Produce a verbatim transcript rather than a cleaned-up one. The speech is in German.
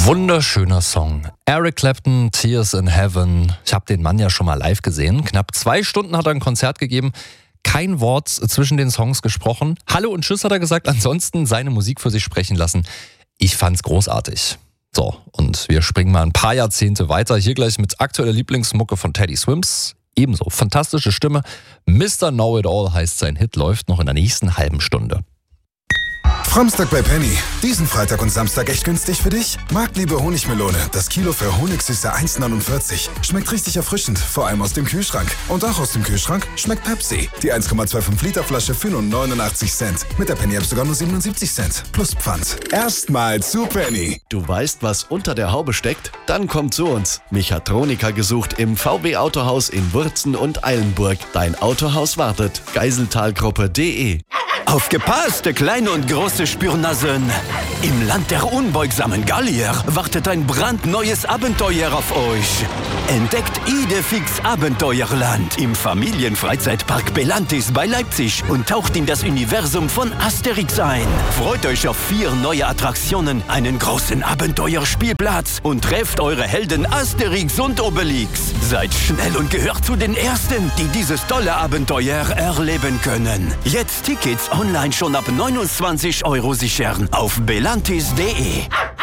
Wunderschöner Song. Eric Clapton, Tears in Heaven. Ich habe den Mann ja schon mal live gesehen. Knapp zwei Stunden hat er ein Konzert gegeben. Kein Wort zwischen den Songs gesprochen. Hallo und Tschüss hat er gesagt. Ansonsten seine Musik für sich sprechen lassen. Ich fand's großartig. So, und wir springen mal ein paar Jahrzehnte weiter. Hier gleich mit aktueller Lieblingsmucke von Teddy Swims. Ebenso fantastische Stimme. Mister Know-It-All heißt sein Hit, läuft noch in der nächsten halben Stunde. Framstag bei Penny. Diesen Freitag und Samstag echt günstig für dich? Marktliebe Honigmelone. Das Kilo für Honigsüße eins neunundvierzig. Schmeckt richtig erfrischend, vor allem aus dem Kühlschrank. Und auch aus dem Kühlschrank schmeckt Pepsi. Die eins Komma fünfundzwanzig Liter Flasche für nur neunundachtzig Cent. Mit der Penny App sogar nur siebenundsiebzig Cent. Plus Pfand. Erstmal zu Penny. Du weißt, was unter der Haube steckt? Dann komm zu uns. Mechatroniker gesucht im V W Autohaus in Wurzen und Eilenburg. Dein Autohaus wartet. Geiseltalgruppe punkt de. Aufgepasst, kleine und große Spürnasen! Im Land der unbeugsamen Gallier wartet ein brandneues Abenteuer auf euch. Entdeckt Idefix Abenteuerland im Familienfreizeitpark Belantis bei Leipzig und taucht in das Universum von Asterix ein. Freut euch auf vier neue Attraktionen, einen großen Abenteuerspielplatz und trefft eure Helden Asterix und Obelix. Seid schnell und gehört zu den Ersten, die dieses tolle Abenteuer erleben können. Jetzt Tickets online schon ab neunundzwanzig Euro sichern auf belantis punkt de.